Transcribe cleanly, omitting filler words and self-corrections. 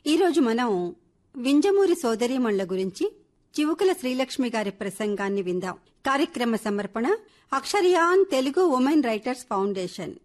ఈరోజు మనం వింజమూరి సోదరీమణుల గురించి చివుకుల శ్రీలక్ష్మి గారి ప్రసంగాన్ని విందాం. కార్యక్రమ సమర్పణ Aksharayan Telugu women writers foundation.